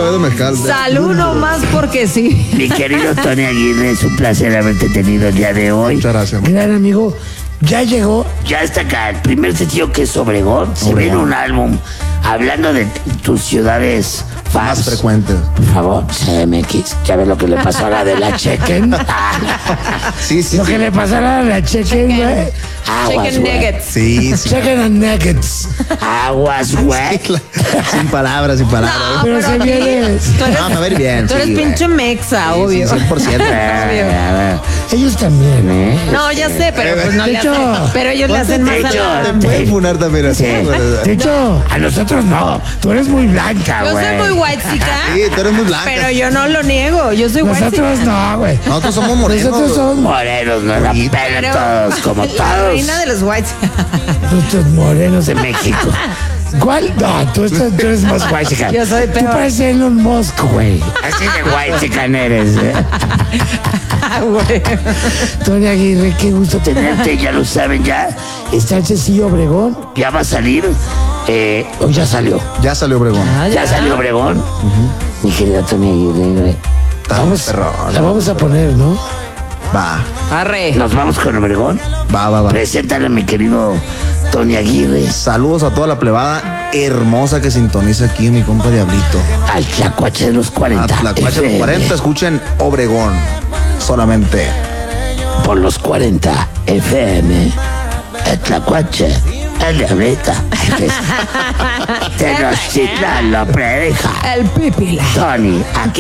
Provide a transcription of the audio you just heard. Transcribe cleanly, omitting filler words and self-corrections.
traído mezcal. Salud nomás porque sí. Mi querido Tony Aguirre, es un placer haberte tenido el día de hoy. Muchas gracias. Gran amigo, ya llegó. Ya está acá el primer sencillo que es Obregón. Se viene un álbum hablando de tus ciudades Más fans. frecuentes. Por favor, CMX, ¿ya ves lo que le pasó a la de la Chequen? Sí, sí, Lo que sí. le pasará a la Chequen, güey. Aguas, Chicken güey. nuggets. Sí, sí. Chequen and Nuggets. Aguas, güey. Sin palabras, sin palabras. No, Pero se viene. Tú eres, No, me va a ir bien. tú eres sí, güey. pinche mexa, obvio. Sí, 100%. Ellos también, ¿eh? No, ya sé, pero pues no De le hecho, hacen. Pero ellos le hacen más de a hecho, la... Te pueden funar también así. Sí. güey. De hecho, A nosotros no. Tú eres muy blanca, Yo güey. soy muy white Sí, tú eres muy blanca. pero yo no lo niego. Yo soy white nosotros no, güey. Nosotros somos morenos. Nosotros somos Morenos, no la Bonito. pelan todos, como La todos reina de los whites. nosotros morenos de México. ¿Cuál? No, tú eres más guay, chica. Yo soy Tú peor. pareces Elon Musk, güey. Así de guay chican eres, ¿eh? Ah, güey. Tony Aguirre, qué gusto Tenerte, ya lo saben, ya. Está el sencillo Obregón. Ya va a salir. O ya salió. Ya salió Obregón. Ya salió Obregón. Mi querido Tony Aguirre, güey. Vamos, perrón. la vamos a poner, ¿no? Va, Arre. Nos vamos con Obregón. va. Preséntale a mi querido Tony Aguirre. Saludos a toda la plebada hermosa que sintoniza aquí, mi compa Diablito. Al Tlacuache de los 40. A la cuacha de los FM, 40, escuchen Obregón. Solamente. Por los 40 FM. El Tlacuache. El Diablita. Tenochtitlan lo predica. El pipila. Tony, aquí